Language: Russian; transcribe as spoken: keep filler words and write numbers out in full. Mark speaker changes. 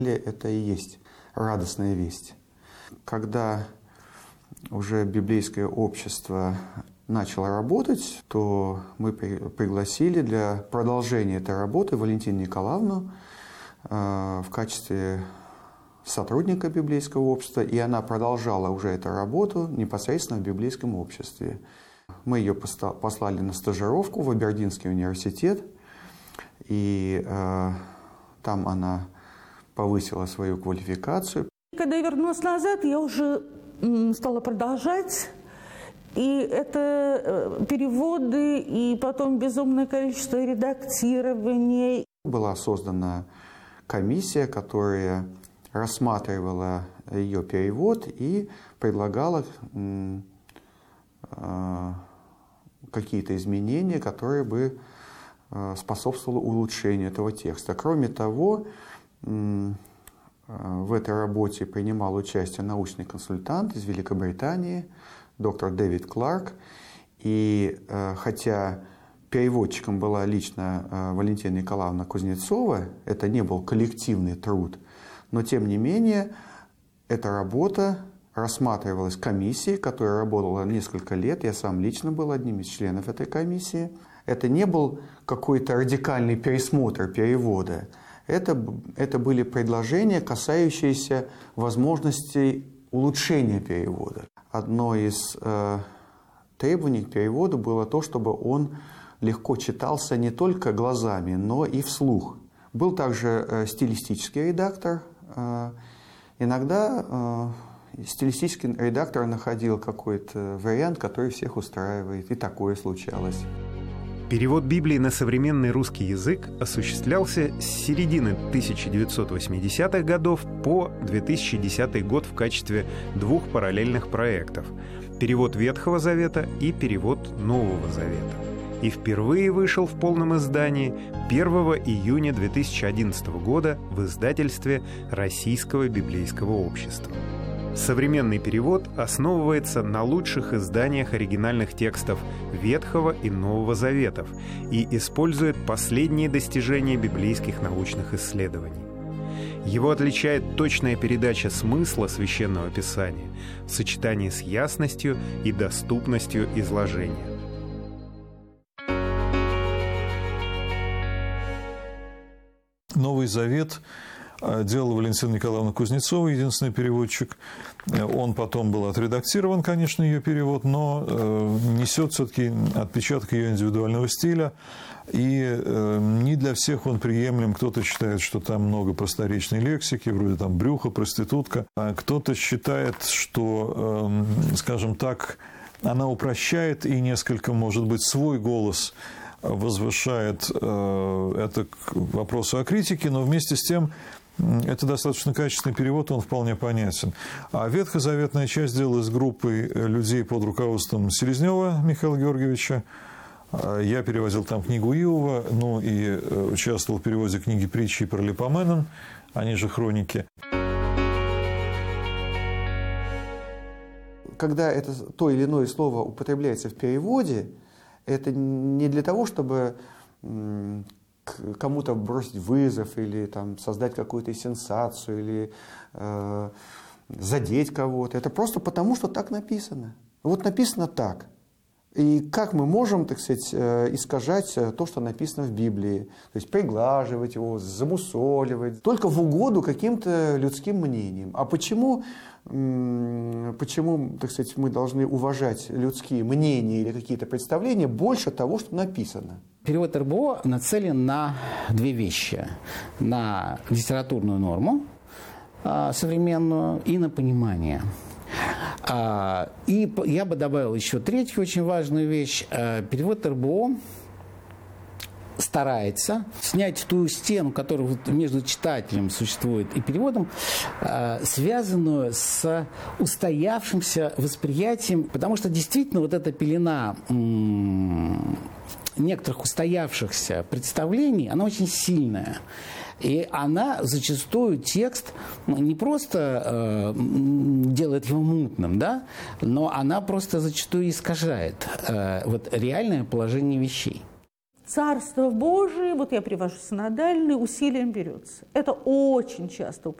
Speaker 1: Это и есть радостная весть. Когда уже библейское общество начало работать, то мы пригласили для продолжения этой работы Валентину Николаевну в качестве сотрудника библейского общества, и она продолжала уже эту работу непосредственно в библейском обществе. Мы ее послали на стажировку в Абердинский университет, и э, там она повысила свою квалификацию.
Speaker 2: Когда я вернулась назад, я уже стала продолжать. И это переводы, и потом безумное количество редактирования.
Speaker 1: Была создана комиссия, которая рассматривала ее перевод и предлагала какие-то изменения, которые бы способствовали улучшению этого текста. Кроме того, в этой работе принимал участие научный консультант из Великобритании, доктор Дэвид Кларк. И хотя переводчиком была лично Валентина Николаевна Кузнецова, это не был коллективный труд, но тем не менее эта работа рассматривалась комиссией, которая работала несколько лет. Я сам лично был одним из членов этой комиссии. Это не был какой-то радикальный пересмотр перевода. Это, это были предложения, касающиеся возможностей улучшения перевода. Одно из э, требований к переводу было то, чтобы он легко читался не только глазами, но и вслух. Был также э, стилистический редактор. Э, иногда э, стилистический редактор находил какой-то вариант, который всех устраивает, и такое случалось.
Speaker 3: Перевод Библии на современный русский язык осуществлялся с середины тысяча девятьсот восьмидесятых годов по две тысячи десятый год в качестве двух параллельных проектов – перевод Ветхого Завета и перевод Нового Завета. И впервые вышел в полном издании первого июня две тысячи одиннадцатого года в издательстве Российского библейского общества. Современный перевод основывается на лучших изданиях оригинальных текстов Ветхого и Нового Заветов и использует последние достижения библейских научных исследований. Его отличает точная передача смысла Священного Писания в сочетании с ясностью и доступностью изложения.
Speaker 4: Новый Завет делала Валентина Николаевна Кузнецова, единственный переводчик. Он потом был отредактирован, конечно, ее перевод, но несет все-таки отпечаток ее индивидуального стиля. И не для всех он приемлем. Кто-то считает, что там много просторечной лексики, вроде там брюхо, проститутка. А кто-то считает, что, скажем так, она упрощает и несколько, может быть, свой голос возвышает это к вопросу о критике, но вместе с тем это достаточно качественный перевод, он вполне понятен. А ветхозаветная часть делалась группой людей под руководством Селезнева Михаила Георгиевича. Я переводил там книгу Иова, ну и участвовал в переводе книги «Притчи» про Липоменон, они же «Хроники».
Speaker 1: Когда это, то или иное слово употребляется в переводе, это не для того, чтобы кому-то бросить вызов или там, создать какую-то сенсацию или э, задеть кого-то. Это просто потому, что так написано. Вот написано так. И как мы можем, так сказать, искажать то, что написано в Библии? То есть приглаживать его, замусоливать. Только в угоду каким-то людским мнениям. А почему, почему, так сказать, мы должны уважать людские мнения или какие-то представления больше того, что написано?
Speaker 5: Перевод эр бэ о нацелен на две вещи. На литературную норму современную и на понимание. И я бы добавил еще третью очень важную вещь. Перевод эр бэ о старается снять ту стену, которая между читателем существует и переводом, связанную с устоявшимся восприятием, потому что действительно вот эта пелена некоторых устоявшихся представлений, она очень сильная. И она зачастую текст не просто э, делает его мутным, да, но она просто зачастую искажает э, вот реальное положение вещей.
Speaker 2: Царство Божие, вот я привожу синодальный, усилием берется. Это очень часто